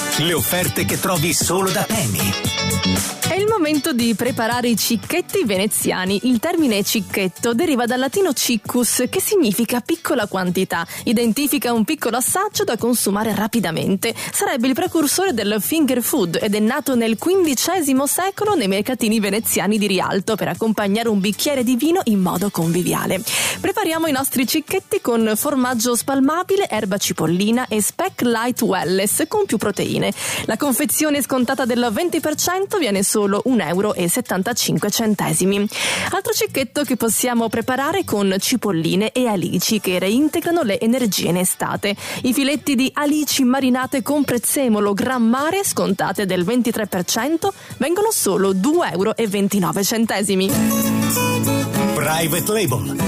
Le offerte che trovi solo da Penny. È il momento di preparare i cicchetti veneziani. Il termine cicchetto deriva dal latino ciccus, che significa piccola quantità. Identifica un piccolo assaggio da consumare rapidamente. Sarebbe il precursore del finger food ed è nato nel XV secolo nei mercatini veneziani di Rialto per accompagnare un bicchiere di vino in modo conviviale. Prepariamo i nostri cicchetti con formaggio spalmabile, erba cipollina e speck light wellness con più proteine. La confezione scontata del 20% viene solo €1,75. Altro cicchetto che possiamo preparare con cipolline e alici che reintegrano le energie in estate. I filetti di alici marinate con prezzemolo Gran Mare scontate del 23% vengono solo €2,29. Private Label.